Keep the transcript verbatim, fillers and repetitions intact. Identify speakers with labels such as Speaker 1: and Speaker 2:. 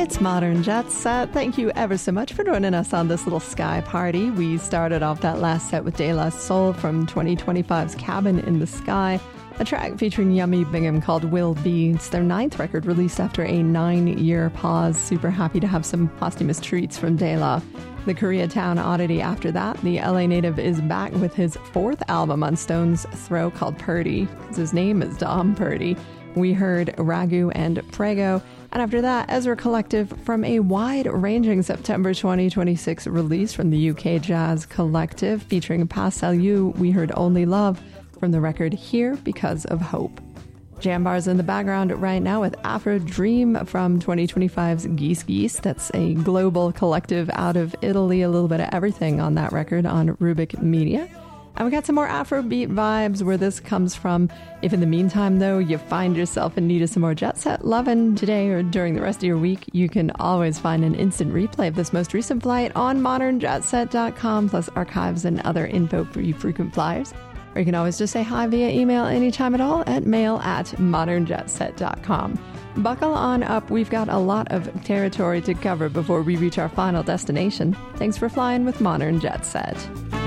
Speaker 1: It's Modern Jet Set. Thank you ever so much for joining us on this little sky party. We started off that last set with De La Soul from twenty twenty-five's Cabin in the Sky, a track featuring Yummy Bingham called Will Be. It's their ninth record released after a nine-year pause. Super happy to have some posthumous treats from De La. The Koreatown oddity after that, the L A native is back with his fourth album on Stone's Throw called Purdy, because his name is Dom Purdy. We heard Ragu and Prego. And after that, Ezra Collective from a wide-ranging September twenty twenty-six release from the U K Jazz Collective featuring Pastel You. We heard Only Love from the record Here Because of Hope. Jambar's in the background right now with Afro Dream from twenty twenty-five's Geese Geese. That's a global collective out of Italy. A little bit of everything on that record on Rubik Media. And we got some more Afrobeat vibes where this comes from. If in the meantime, though, you find yourself in need of some more Jet Set lovin' today or during the rest of your week, you can always find an instant replay of this most recent flight on modern jet set dot com, plus archives and other info for you frequent flyers. Or you can always just say hi via email anytime at all at mail at modern jet set dot com. Buckle on up. We've got a lot of territory to cover before we reach our final destination. Thanks for flying with Modern Jet Set.